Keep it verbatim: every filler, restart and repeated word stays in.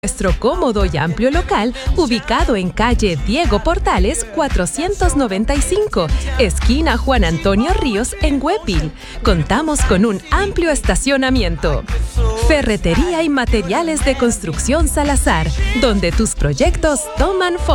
Nuestro cómodo y amplio local, ubicado en calle Diego Portales cuatrocientos noventa y cinco, esquina Juan Antonio Ríos, en Huepil. Contamos con un amplio estacionamiento. Ferretería y materiales de construcción Salazar, donde tus proyectos toman forma.